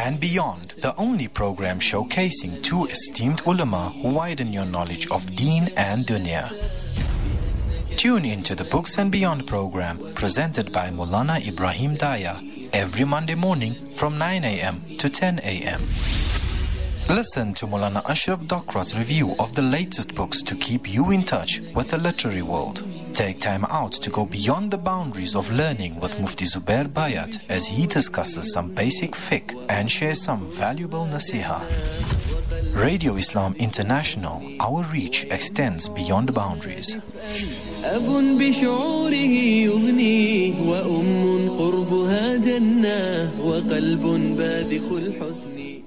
and Beyond, the only program showcasing two esteemed ulama who widen your knowledge of deen and dunya. Tune in to the Books and Beyond program presented by Maulana Ibrahim Daya every Monday morning from 9 a.m. to 10 a.m. Listen to Maulana Ashraf Dokrat's review of the latest books to keep you in touch with the literary world. Take time out to go beyond the boundaries of learning with Mufti Zubair Bayat as he discusses some basic fiqh and shares some valuable nasiha. Radio Islam International, our reach extends beyond boundaries. أب بشعوره يغنيه وأم قربها جنة وقلب باذخ الحسن.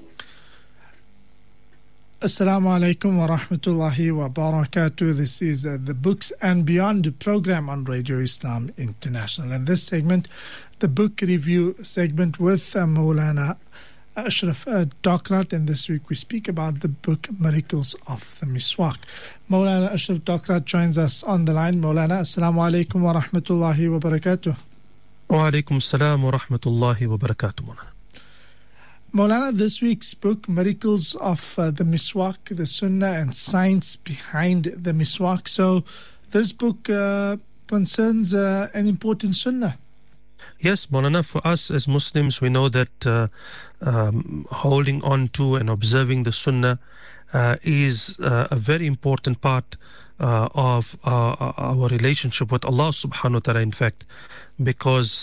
Assalamu alaikum wa rahmatullahi wa barakatuh. This is the Books and Beyond program on Radio Islam International. And this segment, the book review segment with Maulana Ashraf Dokrat. And this week we speak about the book Miracles of the Miswak. Maulana Ashraf Dokrat joins us on the line. Maulana, assalamu alaikum wa rahmatullahi wa barakatuh. Wa alaikum assalam wa rahmatullahi wa barakatuh. Maulana, this week's book, Miracles of the Miswak, the Sunnah and Science Behind the Miswak. So this book concerns an important Sunnah. Yes, Maulana, for us as Muslims, we know that holding on to and observing the Sunnah is a very important part of our relationship with Allah subhanahu wa ta'ala, in fact, because